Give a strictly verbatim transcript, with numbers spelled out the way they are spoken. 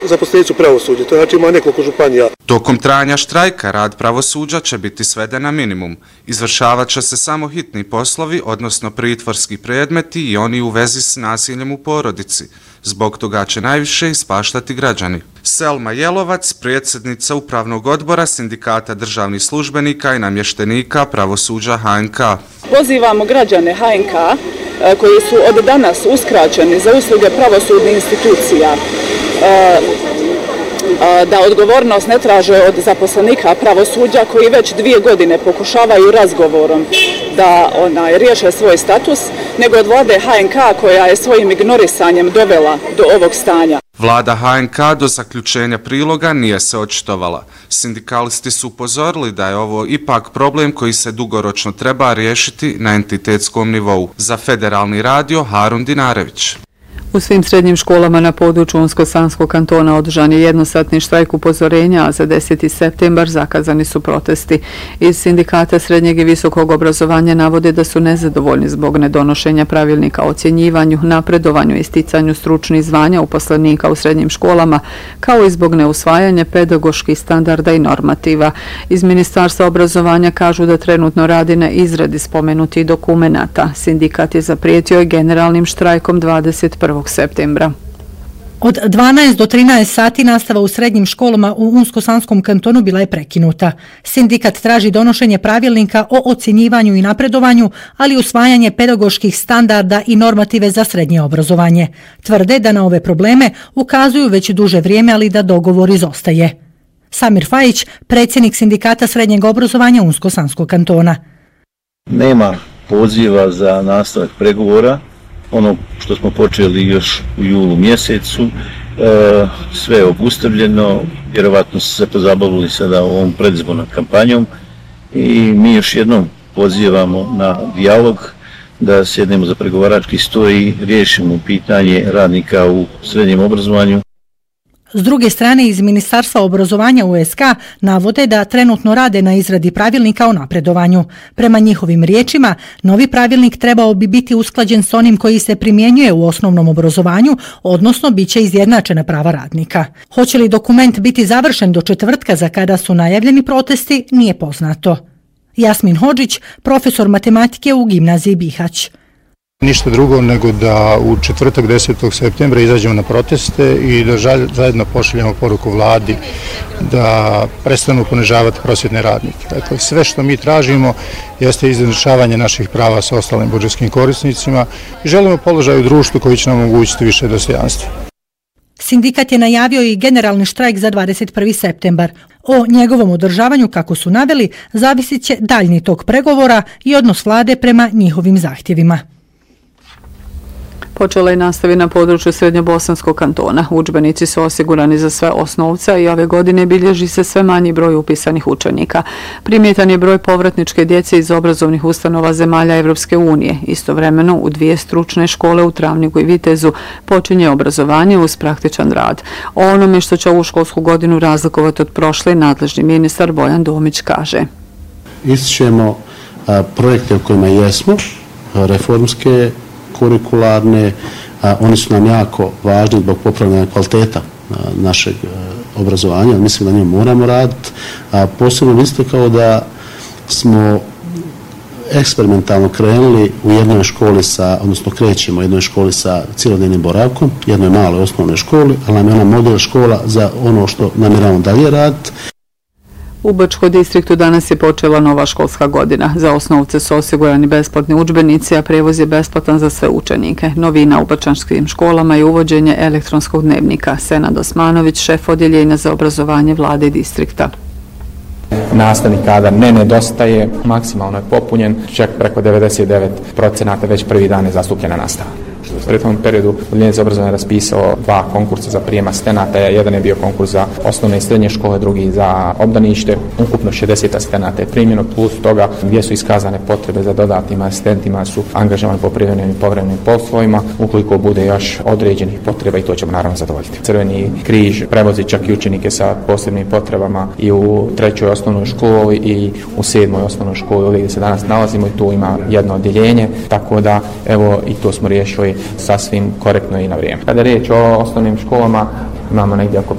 Zaposlenici u pravosuđu, to znači ima nekoliko županija. Tokom trajanja štrajka rad pravosuđa će biti sveden na minimum. Izvršavat će se samo hitni poslovi, odnosno pritvorski predmeti i oni u vezi s nasiljem u porodici. Zbog toga će najviše ispaštati građani. Selma Jelovac, predsjednica Upravnog odbora Sindikata državnih službenika i namještenika pravosuđa H N K. Pozivamo građane H N K koji su od danas uskraćeni za usluge pravosudnih institucija da odgovornost ne traže od zaposlenika pravosuđa koji već dvije godine pokušavaju razgovorom da onaj, riješe svoj status, nego od vlade H N K koja je svojim ignorisanjem dovela do ovog stanja. Vlada H N K do zaključenja priloga nije se očitovala. Sindikalisti su upozorili da je ovo ipak problem koji se dugoročno treba riješiti na entitetskom nivou. Za Federalni radio Harun Dinarević. U svim srednjim školama na području Unsko-Sanskog kantona održan je jednosatni štrajk upozorenja, a za deseti septembar zakazani su protesti. Iz Sindikata srednjeg i visokog obrazovanja navode da su nezadovoljni zbog nedonošenja pravilnika o ocjenjivanju, napredovanju i sticanju stručnih zvanja uposlenika u srednjim školama, kao i zbog neusvajanja pedagoških standarda i normativa. Iz Ministarstva obrazovanja kažu da trenutno radi na izradi spomenutih dokumenata. Sindikat je zaprijetio generalnim štrajkom dvadeset prvog septembra. Od dvanaest do trinaest sati nastava u srednjim školama u Unsko-Sanskom kantonu bila je prekinuta. Sindikat traži donošenje pravilnika o ocjenjivanju i napredovanju, ali i usvajanje pedagoških standarda i normative za srednje obrazovanje. Tvrde da na ove probleme ukazuju već duže vrijeme, ali da dogovor izostaje. Samir Fajić, predsjednik Sindikata srednjeg obrazovanja Unsko-Sanskog kantona. Nema poziva za nastavak pregovora. Ono što smo počeli još u julu mjesecu, e, sve je obustavljeno, vjerovatno su se pozabavili sada ovom predizbornom kampanjom i mi još jednom pozivamo na dijalog da sjednemo za pregovarački stol i riješimo pitanje radnika u srednjem obrazovanju. S druge strane, iz Ministarstva obrazovanja U S K navode da trenutno rade na izradi pravilnika o napredovanju. Prema njihovim riječima, novi pravilnik trebao bi biti usklađen s onim koji se primjenjuje u osnovnom obrazovanju, odnosno bit će izjednačena prava radnika. Hoće li dokument biti završen do četvrtka za kada su najavljeni protesti, nije poznato. Jasmin Hodžić, profesor matematike u gimnaziji Bihać. Ništa drugo nego da u četvrtak desetog septembra izađemo na proteste i da zajedno pošaljemo poruku vladi da prestanu ponižavati prosvjetne radnike. Dakle, sve što mi tražimo jeste izjednačavanje naših prava sa ostalim budžetskim korisnicima i želimo položaj u društvu koji će nam omogućiti više dostojanstva. Sindikat je najavio i generalni štrajk za dvadeset prvi septembar. O njegovom održavanju, kako su naveli, zavisit će daljnji tok pregovora i odnos vlade prema njihovim zahtjevima. Počela je nastavi na području Srednjobosanskog kantona. Udžbenici su osigurani za sve osnovca i ove godine bilježi se sve manji broj upisanih učenika. Primjetan je broj povratničke djece iz obrazovnih ustanova zemalja Evropske unije. Istovremeno u dvije stručne škole u Travniku i Vitezu počinje obrazovanje uz praktičan rad. O onome što će ovu školsku godinu razlikovati od prošle, nadležni ministar Bojan Domić kaže. Ističemo projekte u kojima jesmo, reformske, kurikularne, a, oni su nam jako važni zbog popravljanja kvaliteta a, našeg a, obrazovanja, mislim da njim moramo raditi. A, posebno isto kao da smo eksperimentalno krenuli u jednoj školi sa, odnosno krećemo u jednoj školi sa cijelodnevnim boravkom, jednoj maloj osnovnoj školi, ali nam je ona model škola za ono što namjeravamo dalje raditi. U Bačkom distriktu danas je počela nova školska godina. Za osnovce su osigurani besplatni udžbenici, a prevoz je besplatan za sve učenike. Novina u bačanskim školama je uvođenje elektronskog dnevnika. Senad Osmanović, šef odjeljenja za obrazovanje vlade distrikta. Nastavni kadar ne nedostaje, maksimalno je popunjen, čak preko devedeset devet procenata već prvi dan je zastupljena nastava. U prethodnom periodu Odjeljenje za obrazovanje je raspisao dva konkursa za prijem asistenata. Jedan je bio konkurs za osnovne i srednje škole, drugi za obdanište. Ukupno šezdeset asistenata je primljeno, plus toga gdje su iskazane potrebe za dodatnim asistentima su angažovani po privremenim i povremenim poslovima. Ukoliko bude još određenih potreba i to ćemo naravno zadovoljiti. Crveni križ prevozi čak i učenike sa posebnim potrebama i u trećoj osnovnoj školi i u sedmoj osnovnoj školi ovdje gdje se danas nalazimo i tu ima jedno odjeljenje, tako da evo i to smo riješili sasvim korektno i na vrijeme. Kada je riječ o osnovnim školama, imamo negdje oko